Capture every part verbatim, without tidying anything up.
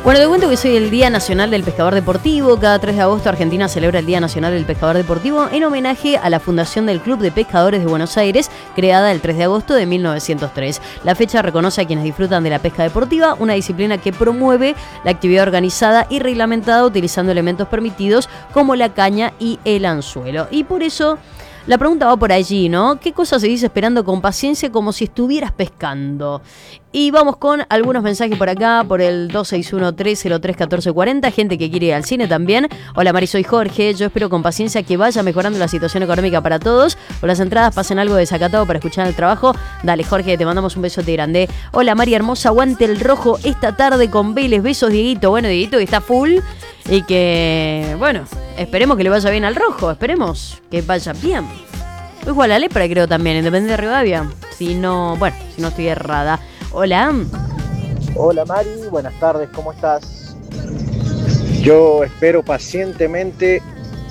Bueno, te cuento que soy el Día Nacional del Pescador Deportivo. Cada tres de agosto Argentina celebra el Día Nacional del Pescador Deportivo en homenaje a la fundación del Club de Pescadores de Buenos Aires, creada el tres de agosto de mil novecientos tres. La fecha reconoce a quienes disfrutan de la pesca deportiva, una disciplina que promueve la actividad organizada y reglamentada utilizando elementos permitidos como la caña y el anzuelo. Y por eso la pregunta va por allí, ¿no? ¿Qué cosa seguís esperando con paciencia como si estuvieras pescando? Y vamos con algunos mensajes por acá, por el dos seis uno, tres cero tres, uno cuatro cuatro cero, gente que quiere ir al cine también. Hola Mari, soy Jorge, yo espero con paciencia que vaya mejorando la situación económica para todos. O las entradas pasen algo desacatado para escuchar el trabajo. Dale Jorge, te mandamos un besote grande. Hola Mari hermosa, aguante el rojo esta tarde con Vélez. Besos Dieguito, bueno Dieguito que está full. Y que, bueno, esperemos que le vaya bien al rojo, esperemos que vaya bien. Hoy juega la Lepra creo también, Independiente de Rivadavia. Si no, bueno, si no estoy errada. Hola. Hola Mari, buenas tardes, ¿cómo estás? Yo espero pacientemente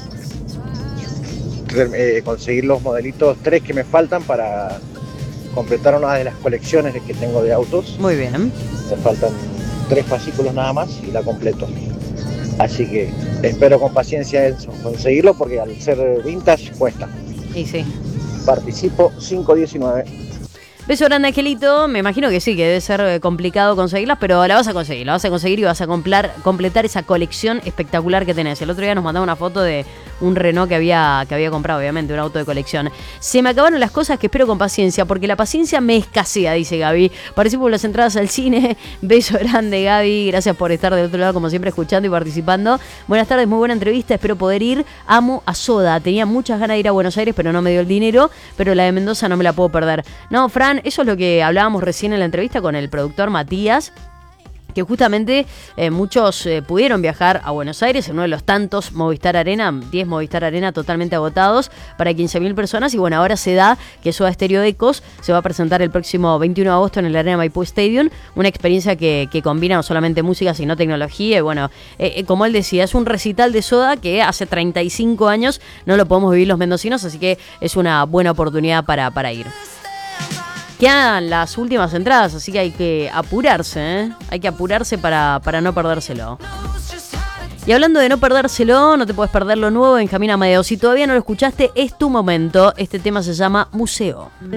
eh, conseguir los modelitos tres que me faltan para completar una de las colecciones que tengo de autos. Muy bien. Me faltan tres fascículos nada más y la completo. Así que espero con paciencia eso, conseguirlo porque al ser vintage cuesta. Sí, sí. Participo cinco diecinueve. Beso grande, Angelito. Me imagino que sí, que debe ser complicado conseguirlas, pero la vas a conseguir, la vas a conseguir y vas a complar, completar esa colección espectacular que tenés. El otro día nos mandaba una foto de un Renault que había, que había comprado, obviamente, un auto de colección. Se me acabaron las cosas que espero con paciencia, porque la paciencia me escasea, dice Gaby. Participo por las entradas al cine. Beso grande, Gaby. Gracias por estar del otro lado, como siempre, escuchando y participando. Buenas tardes, muy buena entrevista. Espero poder ir. Amo a Soda. Tenía muchas ganas de ir a Buenos Aires, pero no me dio el dinero. Pero la de Mendoza no me la puedo perder. No, Fran, eso es lo que hablábamos recién en la entrevista con el productor Matías, que justamente eh, muchos eh, pudieron viajar a Buenos Aires en uno de los tantos Movistar Arena, diez Movistar Arena totalmente agotados para quince mil personas, y bueno, ahora se da que Soda Stereo Ecos se va a presentar el próximo veintiuno de agosto en el Arena Maipú Stadium, una experiencia que, que combina no solamente música sino tecnología, y bueno, eh, eh, como él decía, es un recital de Soda que hace treinta y cinco años no lo podemos vivir los mendocinos, así que es una buena oportunidad para, para ir. Quedan las últimas entradas, así que hay que apurarse, ¿eh? Hay que apurarse para, para no perdérselo. Y hablando de no perdérselo, no te puedes perder lo nuevo de Benjamín Amadeo. Si todavía no lo escuchaste, es tu momento. Este tema se llama Museo.